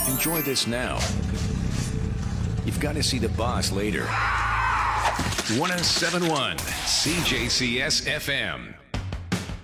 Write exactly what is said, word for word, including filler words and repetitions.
Enjoy this now. You've got to see the boss later. one oh seven point one C J C S F M.